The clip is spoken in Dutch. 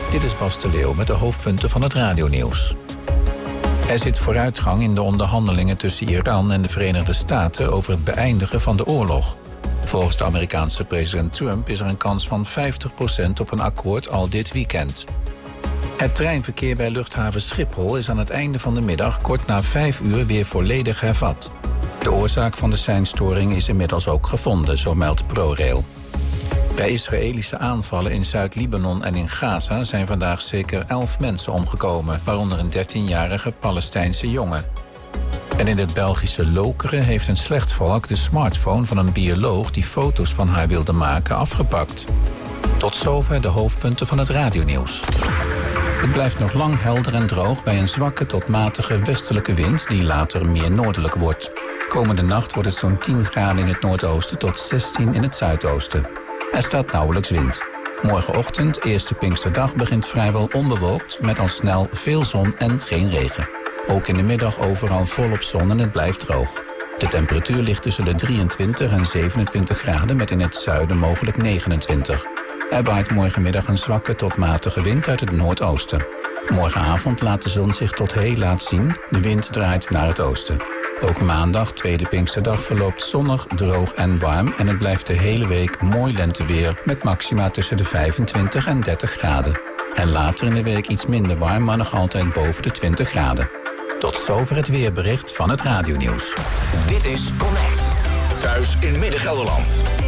Dit is Bas de Leeuw met de hoofdpunten van het radionieuws. Er zit vooruitgang in de onderhandelingen tussen Iran en de Verenigde Staten over het beëindigen van de oorlog. Volgens de Amerikaanse president Trump is er een kans van 50% op een akkoord al dit weekend. Het treinverkeer bij luchthaven Schiphol is aan het einde van de middag kort na 5 uur weer volledig hervat. De oorzaak van de seinstoring is inmiddels ook gevonden, zo meldt ProRail. Bij Israëlische aanvallen in Zuid-Libanon en in Gaza zijn vandaag zeker 11 mensen omgekomen, waaronder een 13-jarige Palestijnse jongen. En in het Belgische Lokeren heeft een slechtvalk de smartphone van een bioloog die foto's van haar wilde maken afgepakt. Tot zover de hoofdpunten van het radionieuws. Het blijft nog lang helder en droog bij een zwakke tot matige westelijke wind die later meer noordelijk wordt. Komende nacht wordt het zo'n 10 graden in het noordoosten tot 16 in het zuidoosten. Er staat nauwelijks wind. Morgenochtend, eerste Pinksterdag, begint vrijwel onbewolkt met al snel veel zon en geen regen. Ook in de middag overal volop zon en het blijft droog. De temperatuur ligt tussen de 23 en 27 graden met in het zuiden mogelijk 29. Er waait morgenmiddag een zwakke tot matige wind uit het noordoosten. Morgenavond laat de zon zich tot heel laat zien. De wind draait naar het oosten. Ook maandag, tweede Pinksterdag, verloopt zonnig, droog en warm en het blijft de hele week mooi lenteweer met maxima tussen de 25 en 30 graden. En later in de week iets minder warm, maar nog altijd boven de 20 graden. Tot zover het weerbericht van het radionieuws. Dit is Connect. Thuis in Midden-Gelderland.